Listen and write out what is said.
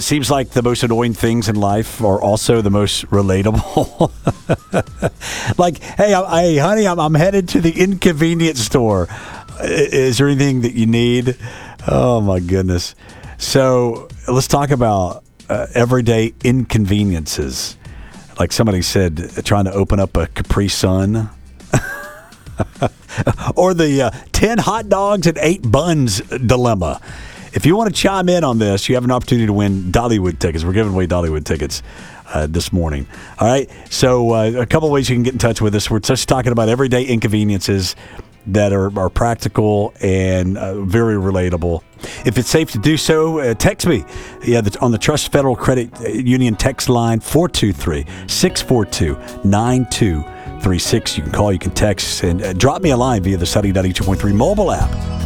seems like the most annoying things in life are also the most relatable. Like, hey, honey, I'm headed to the inconvenience store. Is there anything that you need? Oh, my goodness. So let's talk about everyday inconveniences. Like somebody said, trying to open up a Capri Sun. Or the 10 hot dogs and 8 buns dilemma. If you want to chime in on this, you have an opportunity to win Dollywood tickets. We're giving away Dollywood tickets this morning. All right? So a couple ways you can get in touch with us. We're just talking about everyday inconveniences that are practical and very relatable. If it's safe to do so, text me. Yeah, on the Trust Federal Credit Union text line, 423-642-9236. You can call, you can text, and drop me a line via the Sunny 92.3 mobile app.